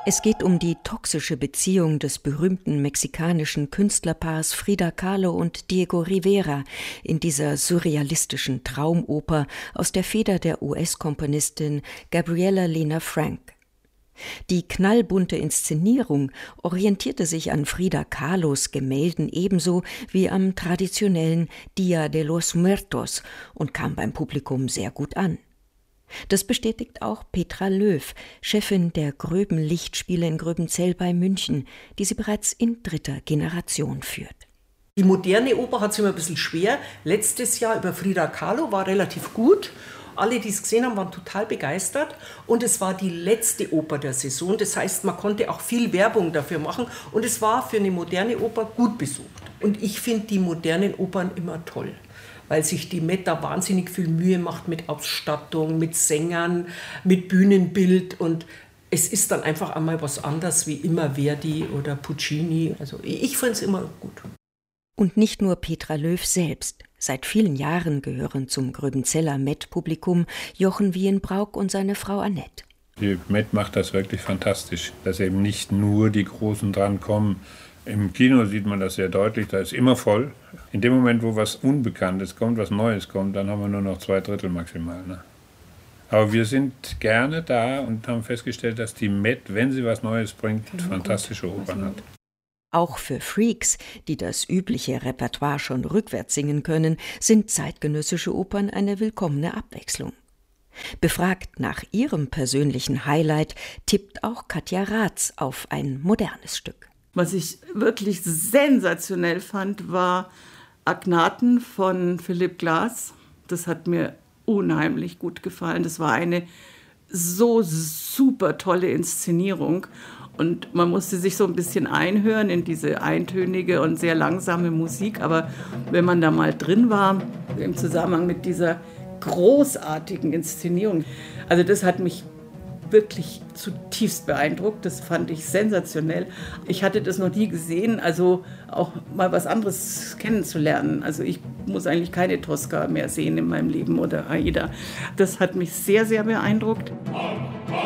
Es geht um die toxische Beziehung des berühmten mexikanischen Künstlerpaars Frida Kahlo und Diego Rivera in dieser surrealistischen Traumoper aus der Feder der US-Komponistin Gabriella Lena Frank. Die knallbunte Inszenierung orientierte sich an Frida Kahlos Gemälden ebenso wie am traditionellen Dia de los Muertos und kam beim Publikum sehr gut an. Das bestätigt auch Petra Löw, Chefin der Gröben Lichtspiele in Gröbenzell bei München, die sie bereits in 3. Generation führt. Die moderne Oper hat es immer ein bisschen schwer. Letztes Jahr über Frida Kahlo war relativ gut. Alle, die es gesehen haben, waren total begeistert. Und es war die letzte Oper der Saison. Das heißt, man konnte auch viel Werbung dafür machen. Und es war für eine moderne Oper gut besucht. Und ich finde die modernen Opern immer toll, weil sich die Met da wahnsinnig viel Mühe macht mit Ausstattung, mit Sängern, mit Bühnenbild. Und es ist dann einfach einmal was anderes wie immer Verdi oder Puccini. Also ich finde es immer gut. Und nicht nur Petra Löw selbst. Seit vielen Jahren gehören zum Gröbenzeller Met-Publikum Jochen Wienbrauch und seine Frau Annette. Die Met macht das wirklich fantastisch, dass eben nicht nur die Großen dran kommen. Im Kino sieht man das sehr deutlich, da ist immer voll. In dem Moment, wo was Unbekanntes kommt, was Neues kommt, dann haben wir nur noch 2/3 maximal. Ne? Aber wir sind gerne da und haben festgestellt, dass die Met, wenn sie was Neues bringt, fantastische Opern hat. Auch für Freaks, die das übliche Repertoire schon rückwärts singen können, sind zeitgenössische Opern eine willkommene Abwechslung. Befragt nach ihrem persönlichen Highlight, tippt auch Katja Raths auf ein modernes Stück. Was ich wirklich sensationell fand, war Agnaten von Philipp Glass. Das hat mir unheimlich gut gefallen. Das war eine so super tolle Inszenierung. Und man musste sich so ein bisschen einhören in diese eintönige und sehr langsame Musik. Aber wenn man da mal drin war, im Zusammenhang mit dieser großartigen Inszenierung, also das hat mich wirklich zutiefst beeindruckt. Das fand ich sensationell. Ich hatte das noch nie gesehen, also auch mal was anderes kennenzulernen. Also ich muss eigentlich keine Tosca mehr sehen in meinem Leben oder Aida. Das hat mich sehr, sehr beeindruckt.